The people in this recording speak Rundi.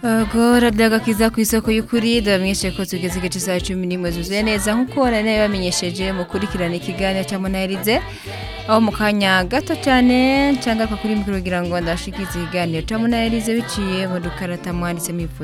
Gora dagakiza ku isoko y'ukuri ndabamenyeshe ko tugeze igice saa 11 zuzuye neza nkuko nane bamenyesheje mukurikirana ikiganiro cya Monarize aho mukanya gato cyane cyangwa kuri mikoro kugira ngo ndashikize ikiganiro cya Monarize biciye mu dukarata mwanditse